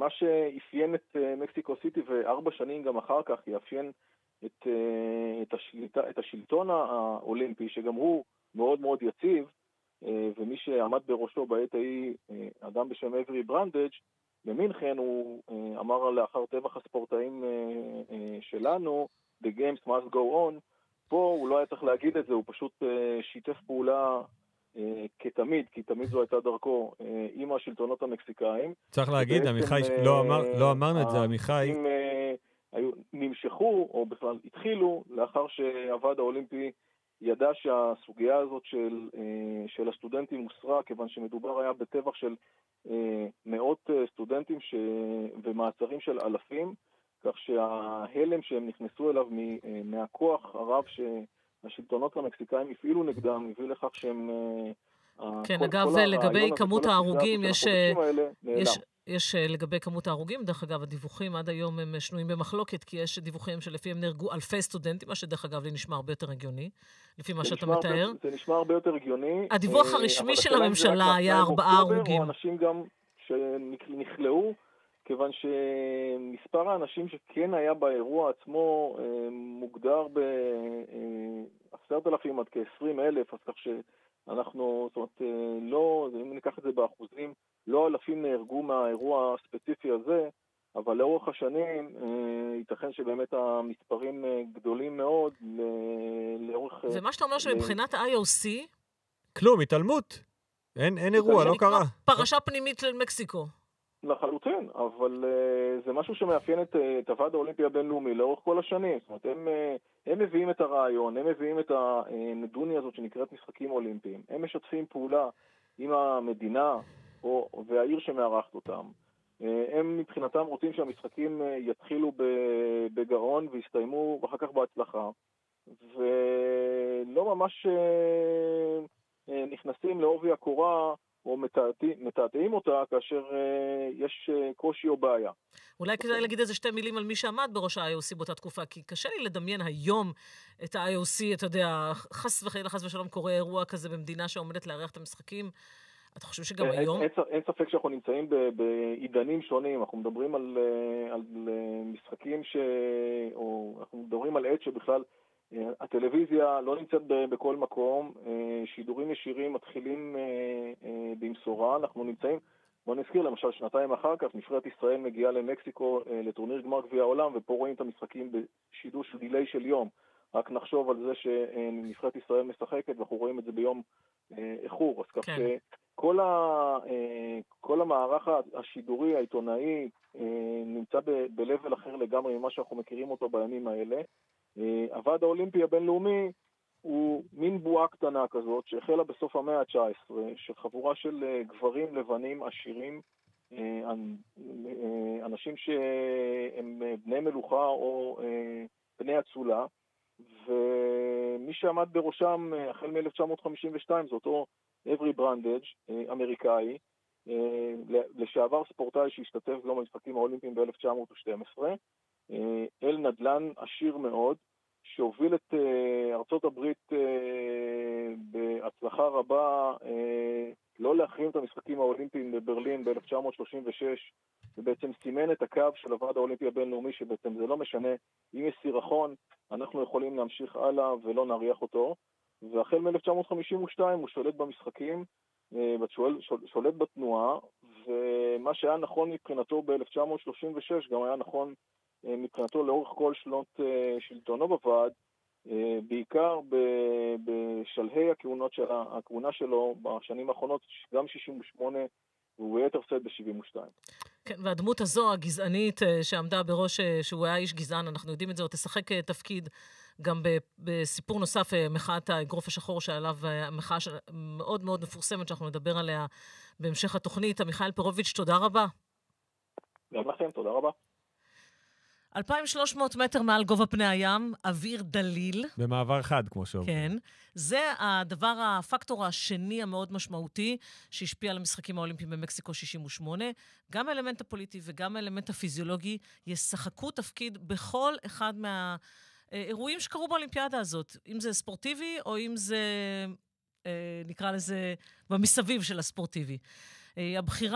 מה שאפיין את מקסיקו סיטי, ו4 שנים גם אחר כך יאפיין את השלטון האולימפי, שגם הוא מאוד מאוד יציב, ומי שעמד בראשו בעת ההיא, אדם בשם אברי ברנדג' במינכן, הוא אמר לאחר טבח הספורטאים שלנו, The games must go on, פה הוא לא היה צריך להגיד את זה, הוא פשוט שיתף פעולה כתמיד, כי תמיד זו הייתה דרכו עם השלטונות המקסיקאים. צריך להגיד, עמיחי, לא אמרנו את זה, עמיחי. נמשכו, או בכלל התחילו, לאחר שהוועד האולימפי ידע שהסוגיה הזאת של הסטודנטים הוסרה, כיוון שמדובר היה בטבח של מאות סטודנטים ומעצרים של אלפים, כך שההלם שהם נכנסו אליו מהכוח הרב שהשלטונות המקסיקאים הפעילו נגדם, הביא לכך שהם... כן, אגב, לגבי כמות ההרוגים, יש לגבי כמות ההרוגים, דרך אגב, הדיווחים עד היום הם שנויים במחלוקת, כי יש דיווחים שלפיהם נהרגו אלפי סטודנטים, מה שדרך אגב לי נשמע הרבה יותר הגיוני, לפי מה שאתה מתאר. זה נשמע הרבה יותר הגיוני. הדיווח הרשמי של הממשלה היה 4 הרוגים. או אנשים גם שנכלאו, כיוון שמספר האנשים שכן היה באירוע עצמו מוגדר ב10,000 עד כ-20,000, אז כך שאנחנו, זאת אומרת, לא, אם ניקח את זה באחוזים, לא אלפים נהרגו מהאירוע הספציפי הזה, אבל לאורך השנים ייתכן שבאמת המספרים גדולים מאוד לאורך... ומה שאתה אומר שמבחינת ה-IOC... כלום, התעלמות. אין אירוע, לא קרה. פרשה פנימית של מקסיקו. לחלוטין, אבל זה משהו שמאפיין את הוועד האולימפי הבינלאומי לאורך כל השנים. זאת אומרת, הם מביאים את הרעיון, הם מביאים את הנדוניה הזאת שנקראת משחקים אולימפיים. הם משתפים פעולה עם המדינה והעיר שמארחת אותם. הם מבחינתם רוצים שהמשחקים יתחילו בגאון ויסתיימו אחר כך בהצלחה. ולא ממש נכנסים לעובי הקורה או מתעתעים אותה כאשר יש קושי או בעיה. אולי כדאי להגיד איזה 2 מילים על מי שעמד בראש ה-IOC באותה תקופה, כי קשה לי לדמיין היום את ה-IOC, אתה יודע, חס ושלום קורה אירוע כזה במדינה שעומדת לארח את המשחקים. אתה חושב שגם היום... אין ספק שאנחנו נמצאים בעידנים שונים, אנחנו מדברים על משחקים או אנחנו מדברים על עת שבכלל הטלוויזיה לא נמצאת בכל מקום, שידורים ישירים מתחילים במשורה, אנחנו נמצאים, בוא נזכיר למשל 2 אחר כך, נבחרת ישראל מגיעה למקסיקו לטורניר גמר גביע העולם, ופה רואים את המשחקים בשידור של דילי של יום, רק נחשוב על זה שנבחרת ישראל משחקת, ואנחנו רואים את זה ביום איחור, אז כך שכל המערך השידורי, העיתונאי, נמצא בלבל אחר לגמרי ממה שאנחנו מכירים אותו בימים האלה. הוועד האולימפי הבינלאומי הוא מין בועה קטנה כזאת שהחלה בסוף המאה ה-19, שחבורה של גברים לבנים עשירים, אנשים שהם בני מלוכה או בני אצולה, ומי שעמד בראשם החל מ-1952 זה אותו אברי ברנדג', אמריקאי, לשעבר ספורטאי שהשתתף גם במשחקים האולימפיים ב-1912, אל נדל"ן עשיר מאוד, שהוביל את ארצות הברית בהצלחה רבה לא להחרים את המשחקים האולימפיים בברלין ב-1936, ובעצם סימן את הקו של הוועד האולימפי הבינלאומי, שבעצם זה לא משנה, אם יש סירחון, אנחנו יכולים להמשיך הלאה ולא נריח אותו, והחל מ-1952 הוא שולט במשחקים, שולט בתנועה, ומה שהיה נכון מבחינתו ב-1936 גם היה נכון מבחינתו לאורך כל שנות שלטונו בוועד, בעיקר בשלהי הכהונה שלו בשנים האחרונות, גם 68 והוא יותר סד ב-72. כן, והדמות הזו, הגזענית שעמדה בראש, שהוא היה איש גזען, אנחנו יודעים את זה, או תשחק תפקיד גם בסיפור נוסף, מחאת האגרוף השחור שעליו, מחאה מאוד מאוד מפורסמת שאנחנו נדבר עליה בהמשך התוכנית. מיכאל פירוביץ', תודה רבה. גם לכם, תודה רבה. 2,300 מטר מעל גובה פני הים, אוויר דליל. במעבר חד, כמו שאומרים. כן. זה הפקטור השני המאוד משמעותי, שהשפיע על המשחקים האולימפיים במקסיקו 68. גם האלמנט הפוליטי וגם האלמנט הפיזיולוגי ישחקו תפקיד בכל אחד מהאירועים שקרו באולימפיאדה הזאת. אם זה ספורטיבי, או אם זה, נקרא לזה, במסביב של הספורטיבי. הבחירה